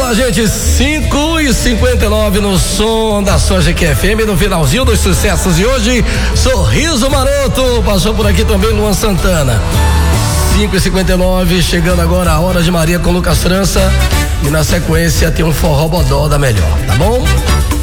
lá, gente, 5:59 no som da sua GQFM, no finalzinho dos sucessos de hoje. Sorriso Maroto, passou por aqui também Luan Santana. 5:59, chegando agora a hora de Maria com Lucas França. E na sequência tem um forró bodó da melhor, tá bom?